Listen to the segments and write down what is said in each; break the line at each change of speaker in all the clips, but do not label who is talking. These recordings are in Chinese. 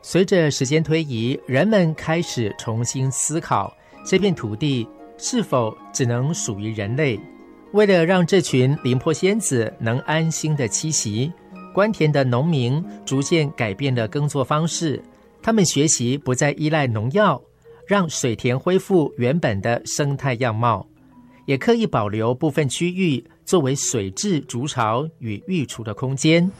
随着时间推移，人们开始重新思考这片土地是否只能属于人类。为了让这群灵坡仙子能安心的栖息，关田的农民逐渐改变了耕作方式，他们学习不再依赖农药，让水田恢复原本的生态样貌，也刻意保留部分区域作为水质筑巢与育雏的空间。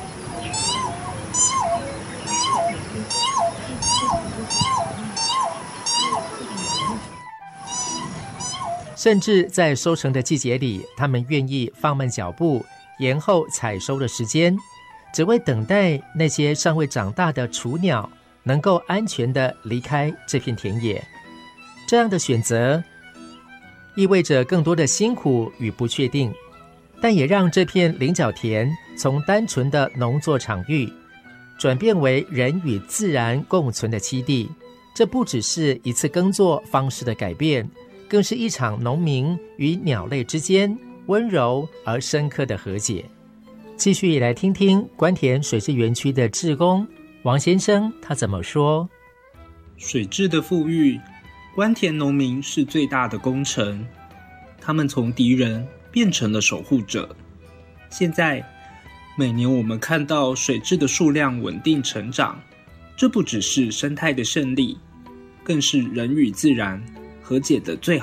甚至在收成的季节里，他们愿意放慢脚步，延后采收的时间，只为等待那些尚未长大的雏鸟能够安全地离开这片田野。这样的选择意味着更多的辛苦与不确定，但也让这片菱角田从单纯的农作场域转变为人与自然共存的栖地。这不只是一次耕作方式的改变，更是一场农民与鸟类之间温柔而深刻的和解。继续来听听关田水质园区的志工王先生他怎么说。
水质的富裕，关田农民是最大的功臣，他们从敌人变成了守护者。现在每年我们看到水质的数量稳定成长，这不只是生态的胜利，更是人与自然和解的最